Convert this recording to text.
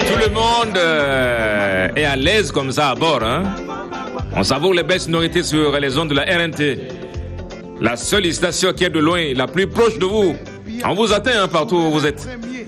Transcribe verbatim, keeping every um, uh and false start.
Tout le monde euh, est à l'aise comme ça à bord. Hein? On savoure les belles sonorités sur les ondes de la R N T. La seule station qui est de loin, la plus proche de vous. On vous atteint hein, partout où vous êtes.